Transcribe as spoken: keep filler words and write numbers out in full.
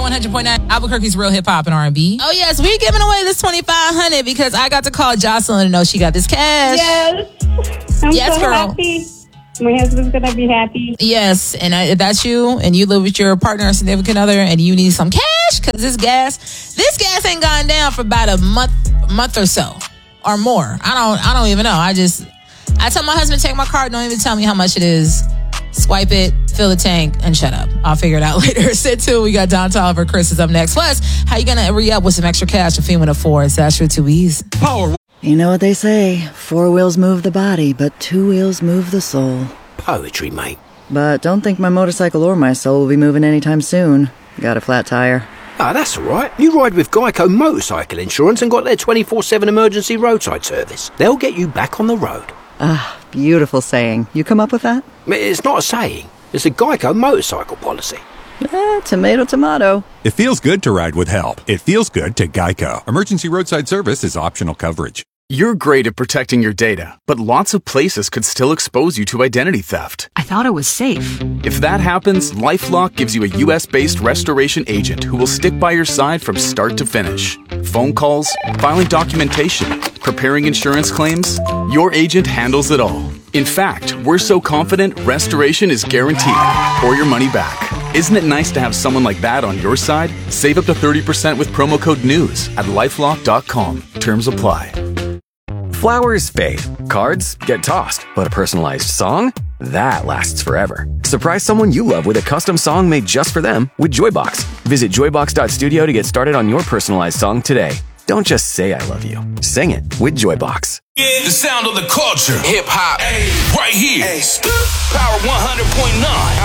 one hundred point nine, Albuquerque's real hip hop and R and B. Oh, yes, we're giving away this twenty-five hundred dollars because I got to call Jocelyn to know she got this cash. Yes. I'm yes, so girl. happy. My husband's going to be happy. Yes, and I, if that's you, and you live with your partner or significant other, and you need some cash, because this gas, this gas ain't gone down for about a month, month or so, or more. I don't, I don't even know. I just, I tell my husband, take my card, don't even tell me how much it is. Swipe it, fill the tank, and shut up. I'll figure it out later. Sit two, we got Don Tolliver. Chris is up next. Plus, how you gonna re-up with some extra cash if you win a four? It's Astro two E's. Power. You know what they say, four wheels move the body, but two wheels move the soul. Poetry, mate. But don't think my motorcycle or my soul will be moving anytime soon. Got a flat tire. Ah, that's all right. You ride with Geico Motorcycle Insurance and got their twenty-four seven emergency roadside service. They'll get you back on the road. Ah, beautiful saying. You come up with that? It's not a saying. It's a Geico motorcycle policy. Eh, tomato, tomato. It feels good to ride with help. It feels good to Geico. Emergency roadside service is optional coverage. You're great at protecting your data, but lots of places could still expose you to identity theft. I thought it was safe. If that happens, LifeLock gives you a U S-based restoration agent who will stick by your side from start to finish. Phone calls, filing documentation, preparing insurance claims, your agent handles it all. In fact, we're so confident restoration is guaranteed or your money back. Isn't it nice to have someone like that on your side? Save up to thirty percent with promo code NEWS at lifelock dot com. Terms apply. Flowers fade. Cards get tossed. But a personalized song? That lasts forever. Surprise someone you love with a custom song made just for them with Joybox. Visit joybox dot studio to get started on your personalized song today. Don't just say I love you. Sing it with Joybox. Yeah, the sound of the culture. Hip hop. Right here. Power one hundred point nine.